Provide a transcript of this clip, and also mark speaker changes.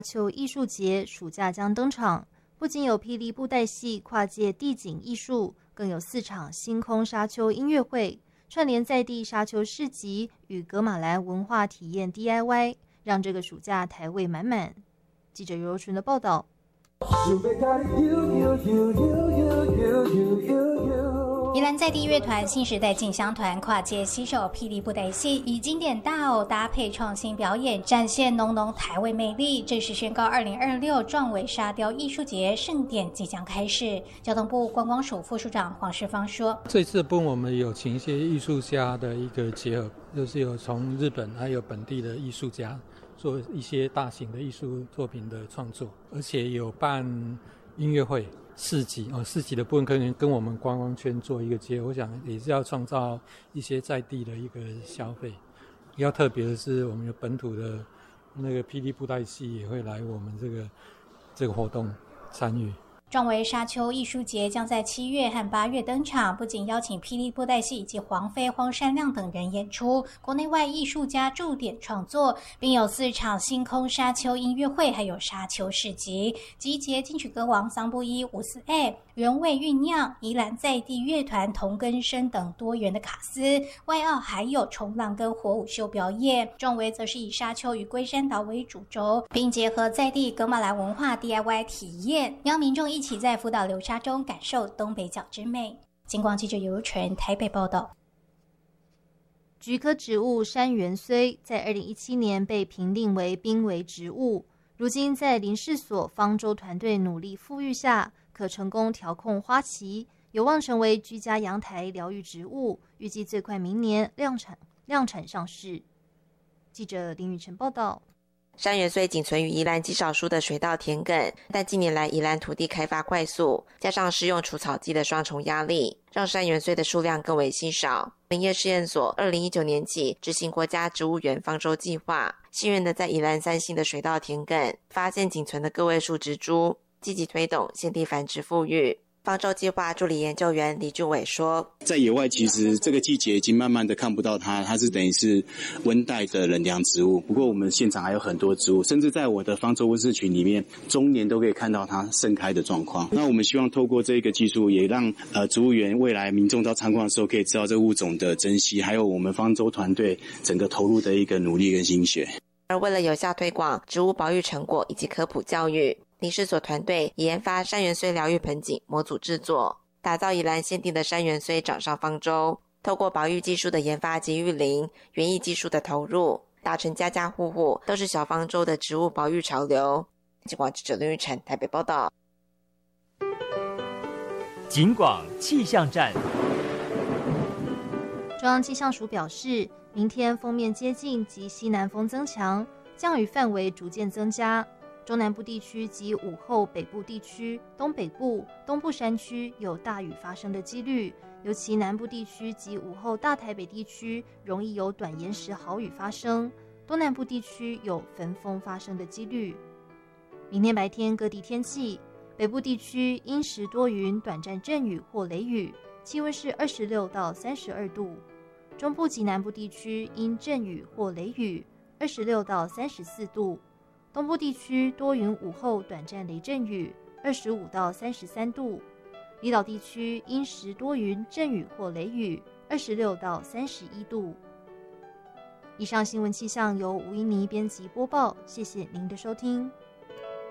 Speaker 1: 秋艺术节暑假将登场，不仅有霹雳布袋戏跨界地景艺术，更有4场星空沙丘音乐会，串联在地沙丘市集与噶玛兰文化体验 DIY， 让这个暑假台味满满。记者尤纯的报道。
Speaker 2: 宜兰在地乐团新时代进香团跨界携手霹雳布袋戏，以经典大偶搭配创新表演，展现浓浓台味魅力。正式宣告2026壮围沙雕艺术节盛典即将开始。交通部观光署副署长黄世芳说：“
Speaker 3: 这次部分我们有请一些艺术家的一个结合，就是有从日本还有本地的艺术家做一些大型的艺术作品的创作，而且有办音乐会。”市集的部分可能跟我们观光圈做一个结合，我想也是要创造一些在地的一个消费。比较特别的是，我们有本土的那个霹雳布袋戏也会来我们这个活动参与。
Speaker 2: 壮围沙丘艺术节将在7月和8月登场，不仅邀请霹雳布袋戏以及黄飞、荒山亮等人演出，国内外艺术家驻点创作，并有4场星空沙丘音乐会，还有沙丘市集，集结金曲歌王桑布伊、伍思艾、原味酝酿、宜兰在地乐团同根生等多元的卡司，外澳还有冲浪跟火舞秀表演。壮围则是以沙丘与龟山岛为主轴，并结合在地噶玛兰文化 DIY 体验，邀民众一起在福岛流沙中感受东北角之美。金光记者尤纯台北报道。
Speaker 1: 菊科植物山原荽在2017年被评定为濒危植物，如今在林试所方舟团队努力复育下，可成功调控花期，有望成为居家阳台疗愈植物，预计最快明年量产上市。记者林宇晨报道。
Speaker 4: 山原荽仅存于宜兰极少数的水稻田埂，但近年来宜兰土地开发快速，加上施用除草剂的双重压力，让山原荽的数量更为稀少。林业试验所2019年起执行国家植物园方舟计划，幸运的在宜兰3星的水稻田埂发现仅存的个位数植株，积极推动现地繁殖复育。方舟计划助理研究员李俊伟说，
Speaker 5: 在野外其实这个季节已经慢慢的看不到它是等于是温带的冷凉植物，不过我们现场还有很多植物，甚至在我的方舟温室群里面终年都可以看到它盛开的状况。那我们希望透过这个技术也让植物园未来民众到参观的时候可以知道这物种的珍惜，还有我们方舟团队整个投入的一个努力跟心血。
Speaker 4: 而为了有效推广植物保育成果以及科普教育，林试所团队也研发山原荽疗愈盆景模组制作，打造宜兰限定的山原荽掌上方舟。透过保育技术的研发及育林，园艺技术的投入，达成家家户户都是小方舟的植物保育潮流。金广记者林玉婵台北报道。
Speaker 6: 警广气象站。
Speaker 1: 中央气象署表示，明天锋面接近及西南风增强，降雨范围逐渐增加。中南部地区及午后北部地区、东北部、东部山区有大雨发生的几率，尤其南部地区及午后大台北地区容易有短延时豪雨发生，东南部地区有焚风发生的几率。明天白天各地天气，北部地区阴时多云，短暂阵雨或雷雨，气温是26到32度。中部及南部地区因阵雨或雷雨，26到34度。东部地区多云，午后短暂雷阵雨，25到33度。离岛地区阴时多云，阵雨或雷雨，26到31度。以上新闻气象由吴依妮编辑播报，谢谢您的收听。